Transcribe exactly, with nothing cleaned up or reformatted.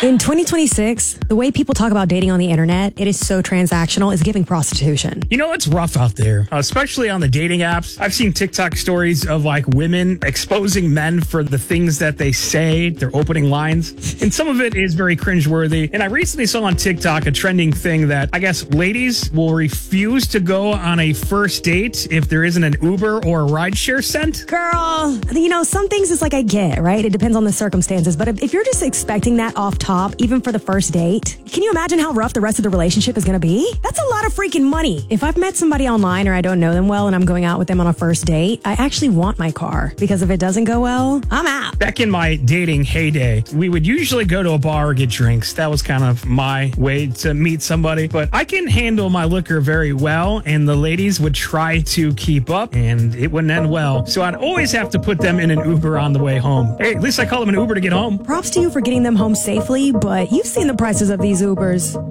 In twenty twenty-six, the way people talk about dating on the internet, it is so transactional, it's giving prostitution. You know, it's rough out there, especially on the dating apps. I've seen TikTok stories of like women exposing men for the things that they say, their opening lines. And some of it is very cringeworthy. And I recently saw on TikTok a trending thing that I guess ladies will refuse to go on a first date if there isn't an Uber or a rideshare sent. Girl, you know, some things it's like I get, right? It depends on the circumstances. But if, if you're just expecting that off top, even for the first date, can you imagine how rough the rest of the relationship is going to be? That's a lot of freaking money. If I've met somebody online or I don't know them well and I'm going out with them on a first date, I actually want my car, because if it doesn't go well, I'm out. Back in my dating heyday, we would usually go to a bar or get drinks. That was kind of my way to meet somebody. But I can handle my liquor very well, and the ladies would try to keep up, and it wouldn't end well. So I'd always have to put them in an Uber on the way home. Hey, at least I call them an Uber to get home. Props to you for getting them home safely, but you've seen the prices of these Ubers.